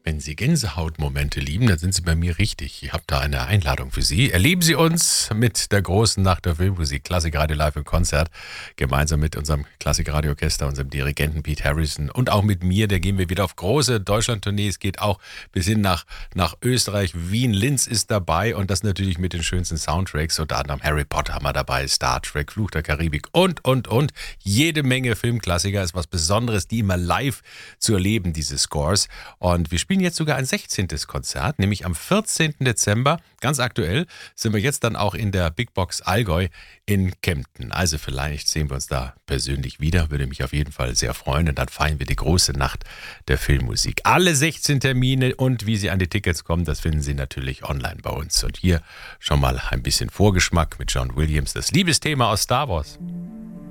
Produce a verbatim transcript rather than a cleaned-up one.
Wenn Sie Gänsehautmomente lieben, dann sind Sie bei mir richtig. Ich habe da eine Einladung für Sie. Erleben Sie uns mit der großen Nacht der Filmmusik, Klassikradio Live im Konzert, gemeinsam mit unserem Klassikradioorchester, unserem Dirigenten Pete Harrison und auch mit mir. Da gehen wir wieder auf große Deutschland-Tournee. Es geht auch bis hin nach, nach Österreich. Wien, Linz ist dabei und das natürlich mit den schönsten Soundtracks. Unter anderem Harry Potter haben wir dabei, Star Trek, Fluch der Karibik und, und, und. Jede Menge Filmklassiker. Ist was Besonderes, die immer live zu erleben, diese Scores. Und wir spielen jetzt sogar ein sechzehntes Konzert, nämlich am vierzehnten Dezember. Ganz aktuell sind wir jetzt dann auch in der Big Box Allgäu in Kempten. Also vielleicht sehen wir uns da persönlich wieder. Würde mich auf jeden Fall sehr freuen. Und dann feiern wir die große Nacht der Filmmusik. Alle sechzehn Termine und wie Sie an die Tickets kommen, das finden Sie natürlich online bei uns. Und hier schon mal ein bisschen Vorgeschmack mit John Williams, das Liebesthema aus Star Wars.